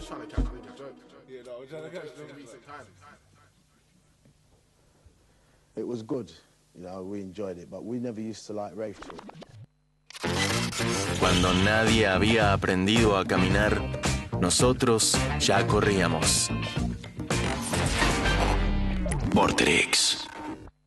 just trying to catch niggas joke. Yeah, no, we're trying to catch niggas. Recent times. It was good, you know, we enjoyed it, but we never used to like rave talk. Cuando nadie había aprendido a caminar, nosotros ya corríamos. Vorterix.